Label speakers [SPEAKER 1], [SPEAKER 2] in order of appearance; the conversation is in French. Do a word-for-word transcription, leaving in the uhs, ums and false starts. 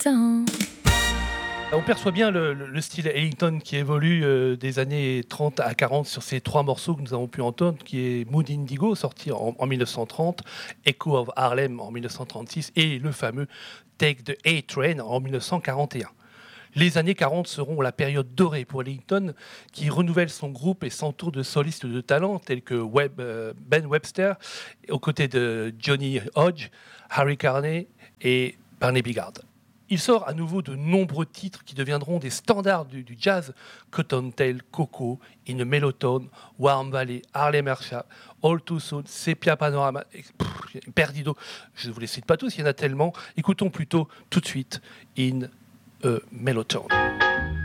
[SPEAKER 1] Ellington.
[SPEAKER 2] On perçoit bien le, le- le style Ellington qui évolue euh, des années trente à quarante sur ces trois morceaux que nous avons pu entendre, qui est Mood Indigo, sorti en, en mille neuf cent trente, Echo of Harlem en mille neuf cent trente-six et le fameux Take the A-Train en mille neuf cent quarante et un. Les années quarante seront la période dorée pour Ellington, qui renouvelle son groupe et s'entoure de solistes de talent tels que Web- euh, Ben Webster, aux côtés de Johnny Hodge, Harry Carney et Barney Bigard. Il sort à nouveau de nombreux titres qui deviendront des standards du, du jazz: Cottontail, Coco, In a Mellowtone, Warm Valley, Harlem Earshot, All Too Soon, Sepia Panorama, et, pff, Perdido. Je ne vous les cite pas tous, il y en a tellement. Écoutons plutôt tout de suite In a Mellowtone.